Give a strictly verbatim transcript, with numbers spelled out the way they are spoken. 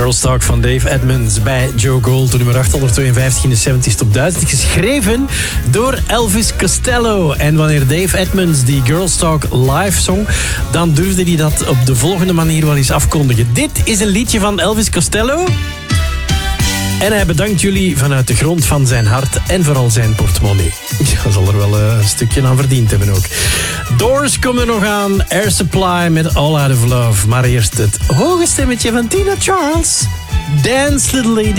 Girls Talk van Dave Edmunds bij Joe Gold. De nummer achthonderdtweeënvijftig in de zeventig top duizend. Geschreven door Elvis Costello. En wanneer Dave Edmunds die Girls Talk live zong, dan durfde hij dat op de volgende manier wel eens afkondigen. Dit is een liedje van Elvis Costello. En hij bedankt jullie vanuit de grond van zijn hart en vooral zijn portemonnee. Hij zal er wel een stukje aan verdiend hebben ook. Doors komen nog aan. Air Supply met All Out of Love. Maar eerst het hoge stemmetje van Tina Charles. Dance, Little Lady.